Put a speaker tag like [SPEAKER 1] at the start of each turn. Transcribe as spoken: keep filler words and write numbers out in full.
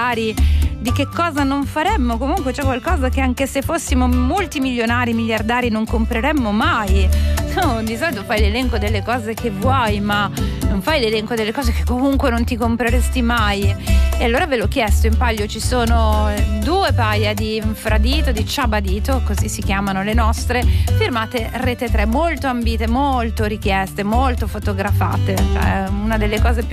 [SPEAKER 1] magari di che cosa non faremmo. Comunque c'è qualcosa che anche se fossimo multimilionari, miliardari, non compreremmo mai. No, di solito fai l'elenco delle cose che vuoi, ma non fai l'elenco delle cose che comunque non ti compreresti mai. E allora ve l'ho chiesto, in Palio ci sono due paia di infradito, di ciabadito, così si chiamano le nostre, firmate Rete tre, molto ambite, molto richieste, molto fotografate, cioè una delle cose più